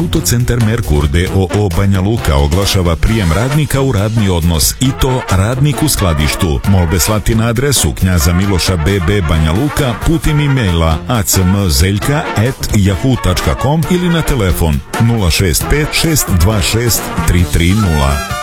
Autocentar Merkur d.o.o. Banja Luka oglašava prijem radnika u radni odnos i to radnik u skladištu. Molbe slati na adresu Knjaza Miloša BB Banja Luka putem e-maila acmzeljka@yahoo.com ili na telefon 065 626 330.